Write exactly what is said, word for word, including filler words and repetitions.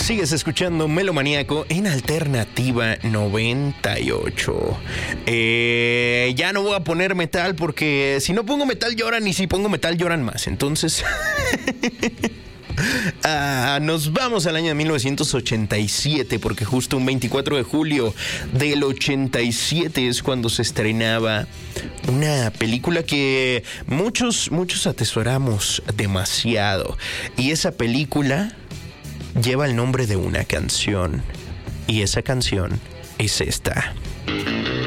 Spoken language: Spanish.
Sigues escuchando Melomaníaco en Alternativa noventa y ocho. Eh, ya no voy a poner metal porque si no pongo metal lloran y si pongo metal lloran más. Entonces... Ah, nos vamos al año de mil novecientos ochenta y siete porque justo un veinticuatro de julio del ochenta y siete es cuando se estrenaba una película que muchos, muchos atesoramos demasiado. Y esa película lleva el nombre de una canción. Y esa canción es esta.